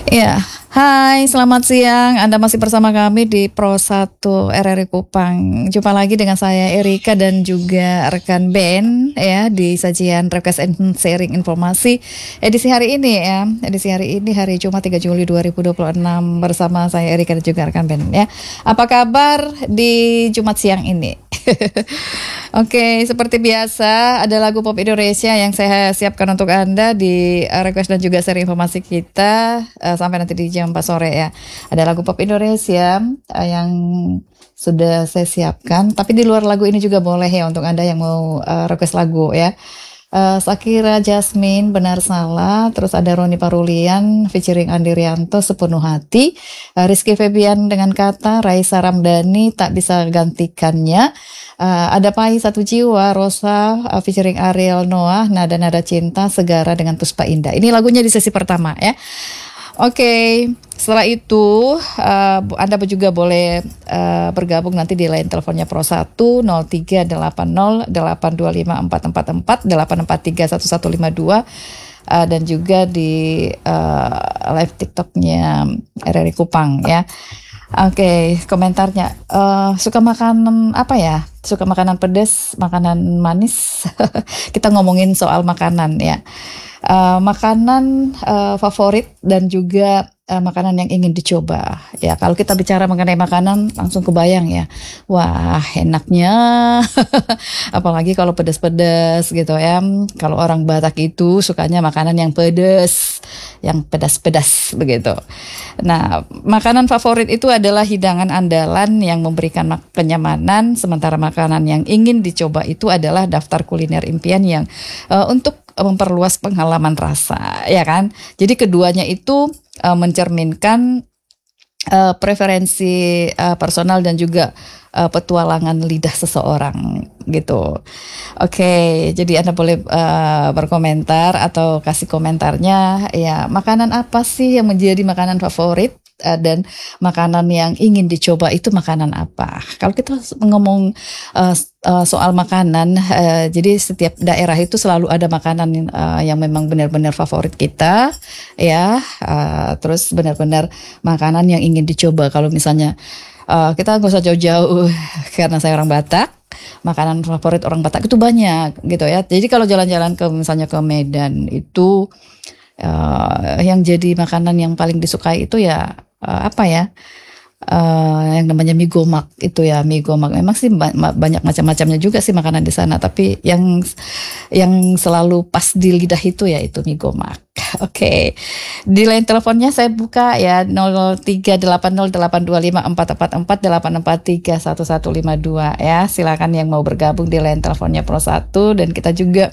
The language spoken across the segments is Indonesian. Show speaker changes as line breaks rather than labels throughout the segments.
Ya, hai, selamat siang. Anda masih bersama kami di Pro 1 RRI Kupang. Jumpa lagi dengan saya Erika dan juga rekan Ben ya di sajian Request and Sharing Informasi edisi hari ini ya. Edisi hari ini hari Jumat 3 Juli 2026 bersama saya Erika dan juga rekan Ben ya. Apa kabar di Jumat siang ini? Oke, seperti biasa ada lagu pop Indonesia yang saya siapkan untuk Anda di request dan juga seri informasi kita sampai nanti di jam 4 sore ya. Ada lagu pop Indonesia yang sudah saya siapkan, tapi di luar lagu ini juga boleh ya untuk Anda yang mau request lagu ya. Shakira, Jasmine, Benar Salah, terus ada Roni Parulian featuring Andi Rianto, Sepenuh Hati, Rizky Febian dengan Kata, Raisa Ramdhani, Tak Bisa Gantikannya, ada Pai Satu Jiwa, Rosa featuring Ariel Noah, Nada-Nada Cinta, Segara dengan Puspa Indah. Ini lagunya di sesi pertama ya. Oke, setelah itu Anda juga boleh bergabung nanti di line teleponnya Pro 1 0380 825 444 843 1152 dan juga di live TikToknya RRI Kupang ya. Oke, komentarnya suka makanan apa ya? Suka makanan pedas, makanan manis. Kita ngomongin soal makanan ya. Makanan favorit dan juga makanan yang ingin dicoba ya. Kalau kita bicara mengenai makanan langsung kebayang ya, wah enaknya apalagi kalau pedas-pedas gitu ya. Kalau orang Batak itu sukanya makanan yang pedas, yang pedas-pedas begitu. Nah, makanan favorit itu adalah hidangan andalan yang memberikan kenyamanan, sementara makanan yang ingin dicoba itu adalah daftar kuliner impian yang untuk memperluas pengalaman rasa, ya kan? Jadi keduanya itu mencerminkan preferensi personal dan juga petualangan lidah seseorang gitu. Oke, jadi Anda boleh berkomentar atau kasih komentarnya ya, makanan apa sih yang menjadi makanan favorit dan makanan yang ingin dicoba itu makanan apa. Kalau kita ngomong soal makanan, jadi setiap daerah itu selalu ada makanan yang memang benar-benar favorit kita ya, terus benar-benar makanan yang ingin dicoba. Kalau misalnya kita nggak usah jauh-jauh karena saya orang Batak, makanan favorit orang Batak itu banyak gitu ya. Jadi kalau jalan-jalan ke misalnya ke Medan itu yang jadi makanan yang paling disukai itu ya apa ya, yang namanya mie gomak itu ya. Mie gomak memang sih banyak macam-macamnya juga sih makanan di sana, tapi yang selalu pas di lidah itu ya itu mie gomak. Oke. Di line teleponnya saya buka ya 0380 825 444 843 1152 ya. Silakan yang mau bergabung di line teleponnya Pro 1, dan kita juga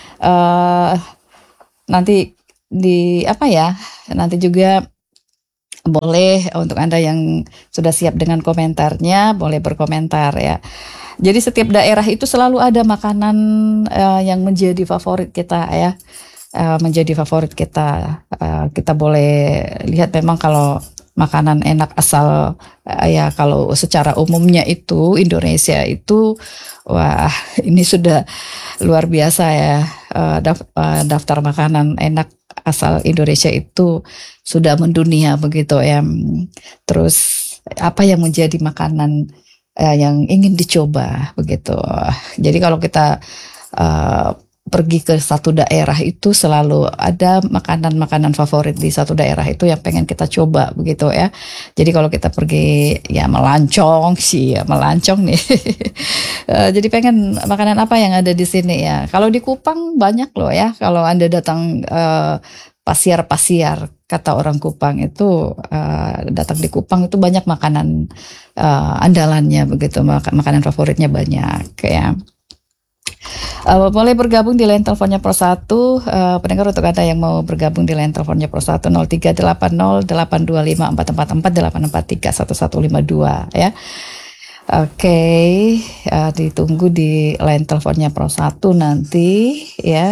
nanti di apa ya? Nanti juga boleh untuk Anda yang sudah siap dengan komentarnya, boleh berkomentar ya. Jadi setiap daerah itu selalu ada makanan yang menjadi favorit kita ya. Menjadi favorit kita. Kita boleh lihat memang kalau makanan enak asal ya, kalau secara umumnya itu Indonesia itu wah ini sudah luar biasa ya. Daftar makanan enak asal Indonesia itu sudah mendunia begitu ya. Terus apa yang menjadi makanan yang ingin dicoba begitu. Jadi kalau kita pergi ke satu daerah itu selalu ada makanan-makanan favorit di satu daerah itu yang pengen kita coba begitu ya. Jadi kalau kita pergi ya melancong nih. Jadi pengen makanan apa yang ada di sini ya. Kalau di Kupang banyak loh ya. Kalau Anda datang pasiar kata orang Kupang itu, datang di Kupang itu banyak makanan andalannya begitu, makanan favoritnya banyak ya. Boleh bergabung di line teleponnya Pro 1, pendengar, untuk Anda yang mau bergabung di line teleponnya Pro 1 0380 825 444 843 1152 ya. Oke, ditunggu di line teleponnya Pro 1 nanti ya.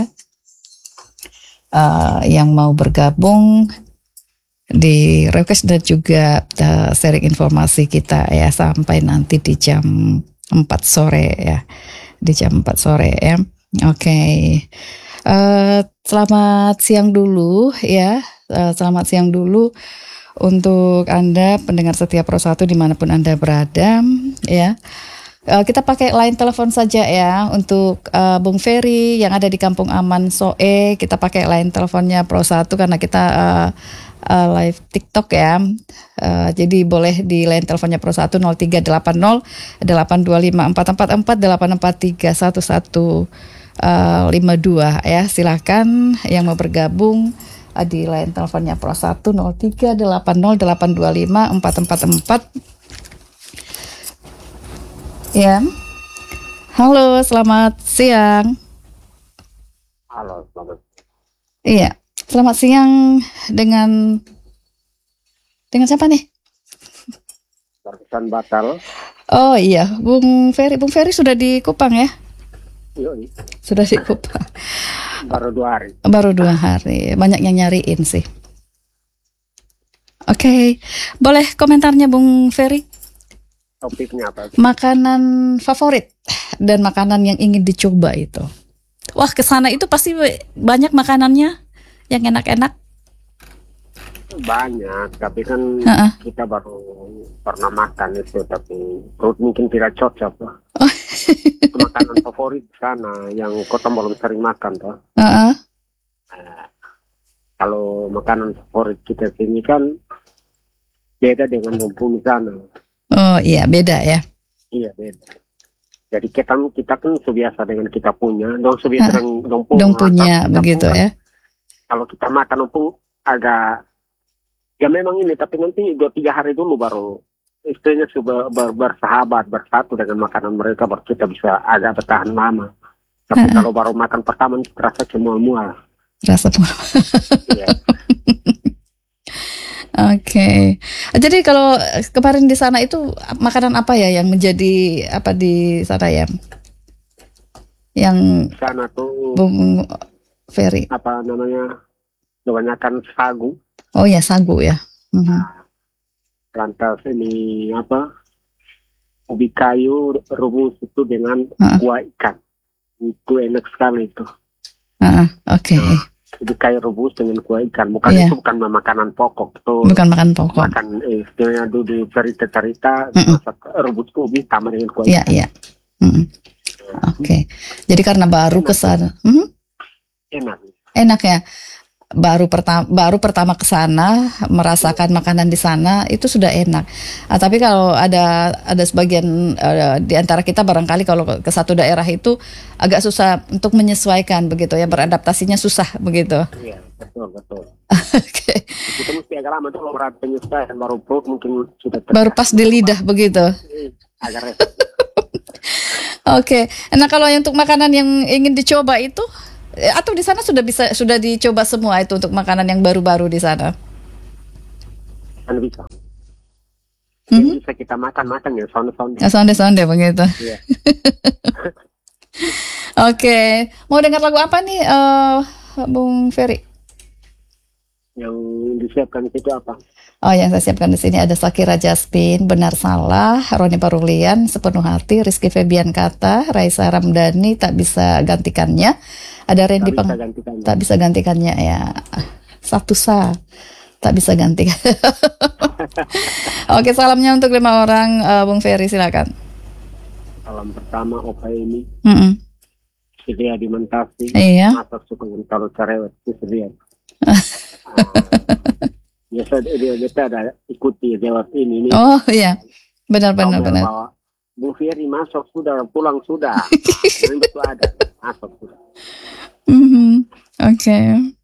Yang mau bergabung di request dan juga sharing informasi kita ya sampai nanti di jam 4 sore ya. Di jam 4 sore ya. Oke. Selamat siang dulu ya Selamat siang dulu untuk Anda pendengar setia Pro 1 dimanapun Anda berada, ya. Kita pakai line telepon saja ya untuk Bung Ferry yang ada di Kampung Aman Soe. Kita pakai line teleponnya Pro 1 karena kita live TikTok ya. Jadi boleh di line teleponnya Pro 1 0380 825 444 843 1152 ya. Silakan yang mau bergabung di line teleponnya Pro 1 0380 825 444. Ya. Halo, selamat siang.
Halo, selamat.
Iya, selamat siang dengan siapa nih?
Terkesan batal.
Oh iya, Bung Ferry sudah di Kupang ya?
Yoi.
Sudah di Kupang.
Baru 2 hari.
Baru 2 hari. Banyak yang nyariin sih. Oke, boleh komentarnya Bung Ferry?
Topiknya apa?
Makanan favorit dan makanan yang ingin dicoba itu. Wah, ke sana itu pasti banyak makanannya yang enak-enak.
Banyak, tapi kan kita baru pernah makan itu, tapi perut mungkin tidak cocok.
Oh.
Makanan favorit di sana yang kota belum sering makan toh. Kalau makanan favorit kita sini kan beda dengan mumpung di sana.
Oh iya, beda ya.
Iya, beda. Jadi kita kan sebiasa dengan kita punya, dong sebiasa dengan
dong punya begitu ya.
Kalau kita makan mumpung agak ya memang ini, tapi nanti 2-3 hari dulu baru istilahnya sudah bersahabat, bersatu dengan makanan mereka, baru kita bisa agak bertahan lama. Tapi kalau baru makan pertama terasa mual-mual.
Rasa mual.
Iya.
Oke. Jadi kalau kemarin di sana itu makanan apa ya yang menjadi apa di sana ya? Yang
di sana tuh
Bung Ferry.
Apa namanya? Kebanyakan sagu.
Oh ya, sagu ya.
Lantas ini apa? Ubi kayu rebus itu dengan kuah ikan. Itu enak sekali itu.
Oke.
Ubi kayu rebus dengan kuah ikan. Itu bukan makanan pokok. Itu
bukan makan pokok.
Makan istilahnya dulu cerita-cerita masak rebus ubi tambah dengan kuah ikan.
Iya. Oke. Jadi karena baru ke sana. Enak ya. Baru pertama ke sana merasakan makanan di sana itu sudah enak. Tapi kalau ada sebagian di antara kita barangkali kalau ke satu daerah itu agak susah untuk menyesuaikan begitu ya, beradaptasinya susah begitu.
Iya, betul.
Oke.
Kita mesti agak lama tuh kalau penyesuaian, baru perut mungkin sudah
baru pas di lidah begitu.
Agak repot.
Oke. Nah, kalau untuk makanan yang ingin dicoba itu atau di sana sudah dicoba semua itu untuk makanan yang baru-baru di sana?
Kan bisa. Yang bisa kita makan ya sonde-sonde.
Ya, sonde-sonde begitu.
Iya.
Oke. Mau dengar lagu apa nih Bung Ferry?
Yang disiapkan itu apa?
Oh, yang saya siapkan di sini ada Shakira Jasmine, Benar Salah, Roni Parulian, Sepenuh Hati, Rizky Febian Kata, Raisa Ramdhani, Tak Bisa Gantikannya. Ada Randy Tak Bisa Gantikannya ya. Satu tak bisa gantikan. Oke, salamnya untuk 5 orang, Bung Ferry silakan. Salam
pertama Opa ini. Sedia di Mentasi.
Iya.
Masak suka kalau cerewet itu sedia. Biasa dia ada ikuti jawab ini.
Oh iya, benar.
Bu Ferry masuk sudah, pulang sudah. Itu ada masuk sudah.
Oke.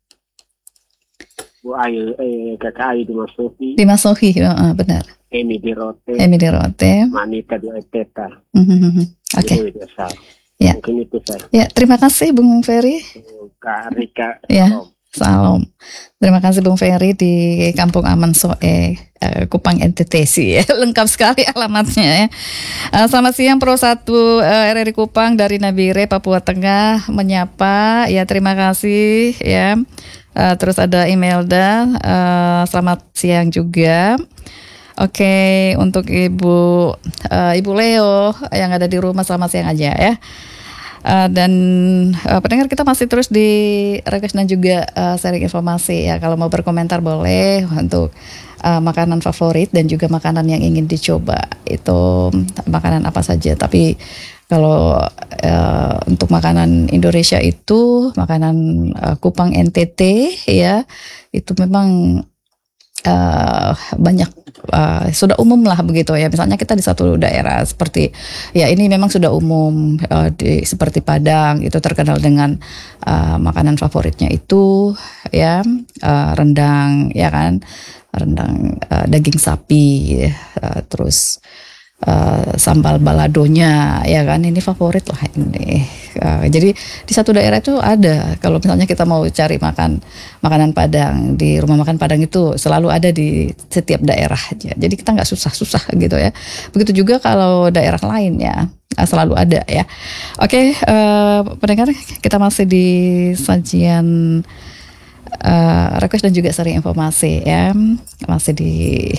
Bu Ayu, kakak Ayu dimasuki.
Benar.
Emi di Rote. Manita di Eteta.
Oke. Ya.
Mungkin itu saya.
Ya, terima kasih Bung Ferry.
Kak Rika.
Ya. Salam. Terima kasih Bung Ferry di Kampung Aman Soe, Kupang NTT sih ya. Lengkap sekali alamatnya ya. Selamat siang Pro 1 RRI Kupang dari Nabire, Papua Tengah menyapa. Ya, terima kasih ya. Terus ada Imelda, selamat siang juga. Oke, untuk Ibu Leo yang ada di rumah selamat siang aja ya. Dan pendengar kita masih terus di request dan juga sharing informasi ya. Kalau mau berkomentar boleh untuk makanan favorit dan juga makanan yang ingin dicoba. Itu makanan apa saja. Tapi kalau untuk makanan Indonesia itu makanan Kupang NTT ya, itu memang banyak sudah umum lah begitu ya. Misalnya kita di satu daerah seperti ya ini memang sudah umum seperti Padang itu terkenal dengan makanan favoritnya itu ya rendang ya kan, rendang daging sapi terus sambal baladonya ya kan, ini favorit lah ini. Jadi di satu daerah itu ada, kalau misalnya kita mau cari makanan Padang di rumah makan Padang itu selalu ada di setiap daerahnya. Jadi kita nggak susah-susah gitu ya. Begitu juga kalau daerah lain ya selalu ada ya. Oke, pendengar kita masih di sajian request dan juga sharing informasi ya, masih di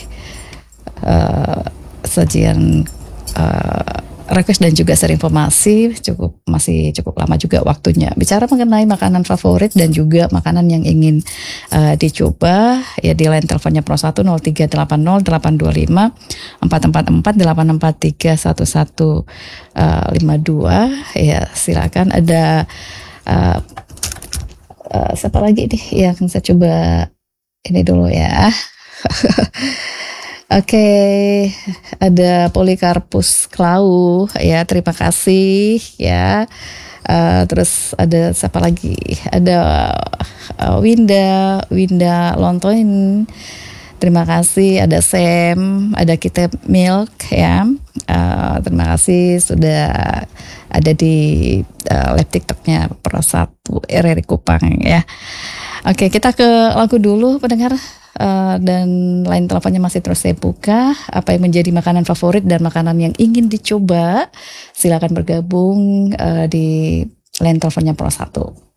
sajian request dan juga share informasi. Masih cukup lama juga waktunya bicara mengenai makanan favorit dan juga makanan yang ingin dicoba ya. Di line teleponnya Pro 1 0380 825 444 843 1152 ya, silakan. Ada siapa lagi nih yang saya coba ini dulu ya. Oke, ada Polikarpus Klau ya, terima kasih ya. Terus ada siapa lagi? Ada Winda Lontoin, terima kasih. Ada Sam, ada kita Milk ya. Terima kasih sudah ada di live TikToknya Pro 1 RRI Kupang ya. Oke, kita ke lagu dulu pendengar. Dan line teleponnya masih terus saya buka. Apa yang menjadi makanan favorit dan makanan yang ingin dicoba, silakan bergabung di line teleponnya Pro 1.